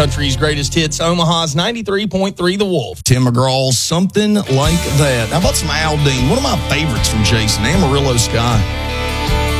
Country's greatest hits, Omaha's 93.3 The Wolf. Tim McGraw's Something Like That. How about some Al Dean? One of my favorites from Jason, Amarillo Sky.